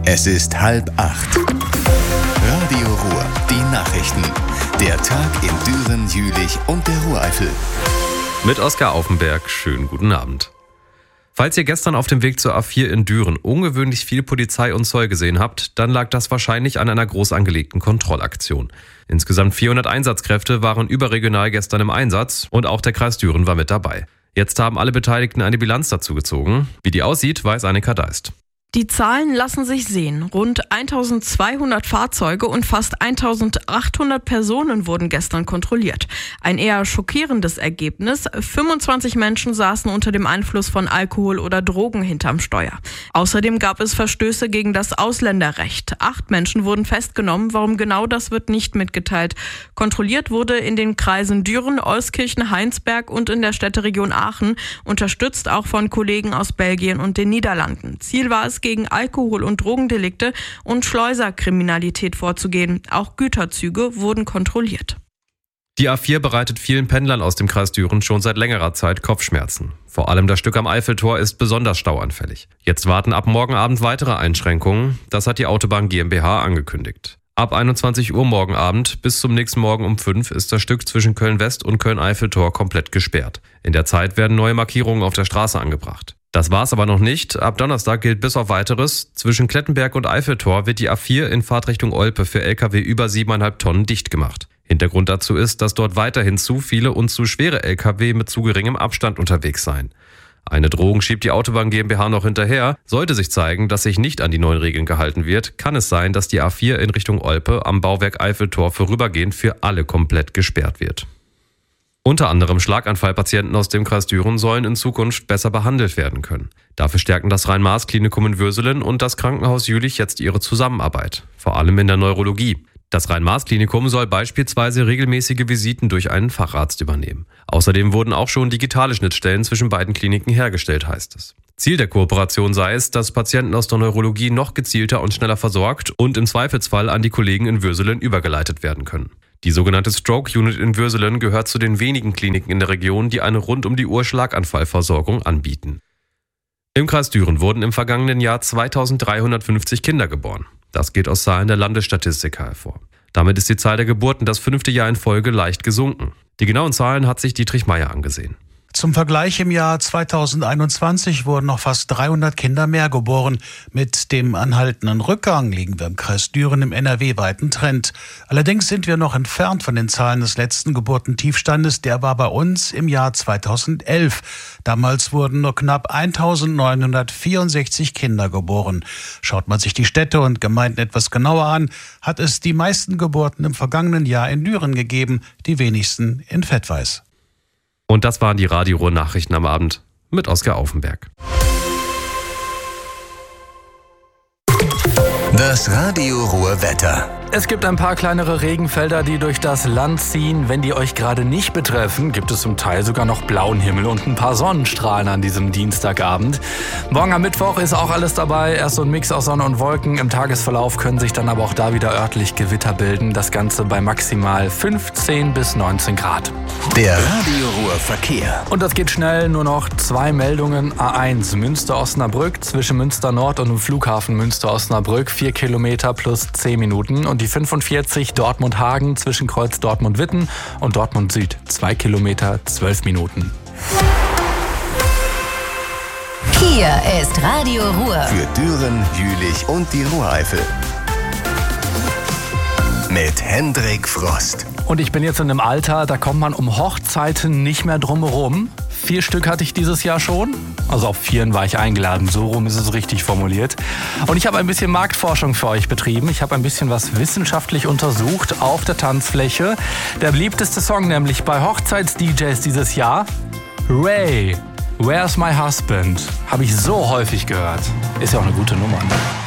Es ist 7:30. Radio Ruhr, die Nachrichten. Der Tag in Düren, Jülich und der Ruhreifel. Mit Oskar Aufenberg, schönen guten Abend. Falls ihr gestern auf dem Weg zur A4 in Düren ungewöhnlich viel Polizei und Zoll gesehen habt, dann lag das wahrscheinlich an einer groß angelegten Kontrollaktion. Insgesamt 400 Einsatzkräfte waren überregional gestern im Einsatz und auch der Kreis Düren war mit dabei. Jetzt haben alle Beteiligten eine Bilanz dazu gezogen. Wie die aussieht, weiß Annika Deist. Die Zahlen lassen sich sehen. Rund 1200 Fahrzeuge und fast 1800 Personen wurden gestern kontrolliert. Ein eher schockierendes Ergebnis. 25 Menschen saßen unter dem Einfluss von Alkohol oder Drogen hinterm Steuer. Außerdem gab es Verstöße gegen das Ausländerrecht. 8 Menschen wurden festgenommen. Warum genau, das wird nicht mitgeteilt. Kontrolliert wurde in den Kreisen Düren, Euskirchen, Heinsberg und in der Städteregion Aachen, unterstützt auch von Kollegen aus Belgien und den Niederlanden. Ziel war es, gegen Alkohol- und Drogendelikte und Schleuserkriminalität vorzugehen. Auch Güterzüge wurden kontrolliert. Die A4 bereitet vielen Pendlern aus dem Kreis Düren schon seit längerer Zeit Kopfschmerzen. Vor allem das Stück am Eiffeltor ist besonders stauanfällig. Jetzt warten ab morgen Abend weitere Einschränkungen. Das hat die Autobahn GmbH angekündigt. Ab 21 Uhr morgen Abend bis zum nächsten Morgen um 5 ist das Stück zwischen Köln-West und Köln-Eiffeltor komplett gesperrt. In der Zeit werden neue Markierungen auf der Straße angebracht. Das war's aber noch nicht. Ab Donnerstag gilt bis auf Weiteres. Zwischen Klettenberg und Eiffeltor wird die A4 in Fahrtrichtung Olpe für Lkw über 7,5 Tonnen dicht gemacht. Hintergrund dazu ist, dass dort weiterhin zu viele und zu schwere Lkw mit zu geringem Abstand unterwegs seien. Eine Drohung schiebt die Autobahn GmbH noch hinterher. Sollte sich zeigen, dass sich nicht an die neuen Regeln gehalten wird, kann es sein, dass die A4 in Richtung Olpe am Bauwerk Eiffeltor vorübergehend für alle komplett gesperrt wird. Unter anderem Schlaganfallpatienten aus dem Kreis Düren sollen in Zukunft besser behandelt werden können. Dafür stärken das Rhein-Maas-Klinikum in Würselen und das Krankenhaus Jülich jetzt ihre Zusammenarbeit, vor allem in der Neurologie. Das Rhein-Maas-Klinikum soll beispielsweise regelmäßige Visiten durch einen Facharzt übernehmen. Außerdem wurden auch schon digitale Schnittstellen zwischen beiden Kliniken hergestellt, heißt es. Ziel der Kooperation sei es, dass Patienten aus der Neurologie noch gezielter und schneller versorgt und im Zweifelsfall an die Kollegen in Würselen übergeleitet werden können. Die sogenannte Stroke Unit in Würselen gehört zu den wenigen Kliniken in der Region, die eine Rund-um-die-Uhr-Schlaganfallversorgung anbieten. Im Kreis Düren wurden im vergangenen Jahr 2350 Kinder geboren. Das geht aus Zahlen der Landesstatistiker hervor. Damit ist die Zahl der Geburten das 5. Jahr in Folge leicht gesunken. Die genauen Zahlen hat sich Dietrich Meyer angesehen. Zum Vergleich, im Jahr 2021 wurden noch fast 300 Kinder mehr geboren. Mit dem anhaltenden Rückgang liegen wir im Kreis Düren im NRW-weiten Trend. Allerdings sind wir noch entfernt von den Zahlen des letzten Geburtentiefstandes. Der war bei uns im Jahr 2011. Damals wurden nur knapp 1964 Kinder geboren. Schaut man sich die Städte und Gemeinden etwas genauer an, hat es die meisten Geburten im vergangenen Jahr in Düren gegeben, die wenigsten in Vettweiß. Und das waren die Radio Ruhr Nachrichten am Abend mit Oskar Aufenberg. Das Radio Ruhr Wetter. Es gibt ein paar kleinere Regenfelder, die durch das Land ziehen. Wenn die euch gerade nicht betreffen, gibt es zum Teil sogar noch blauen Himmel und ein paar Sonnenstrahlen an diesem Dienstagabend. Morgen am Mittwoch ist auch alles dabei. Erst so ein Mix aus Sonne und Wolken. Im Tagesverlauf können sich dann aber auch da wieder örtlich Gewitter bilden. Das Ganze bei maximal 15 bis 19 Grad. Der Radio Ruhr Verkehr. Und das geht schnell, nur noch 2 Meldungen. A1 Münster-Osnabrück zwischen Münster Nord und dem Flughafen Münster-Osnabrück 4 Kilometer plus 10 Minuten. Und die 45 Dortmund-Hagen zwischen Kreuz Dortmund-Witten und Dortmund Süd 2 Kilometer 12 Minuten. Hier ist Radio Ruhr. Für Düren, Jülich und die Ruhreifel. Mit Hendrik Frost. Und ich bin jetzt in einem Alter, da kommt man um Hochzeiten nicht mehr drum herum. 4 Stück hatte ich dieses Jahr schon. Also auf 4 war ich eingeladen, so rum ist es richtig formuliert. Und ich habe ein bisschen Marktforschung für euch betrieben. Ich habe ein bisschen was wissenschaftlich untersucht auf der Tanzfläche. Der beliebteste Song nämlich bei Hochzeits-DJs dieses Jahr, Ray, Where's My Husband, habe ich so häufig gehört. Ist ja auch eine gute Nummer.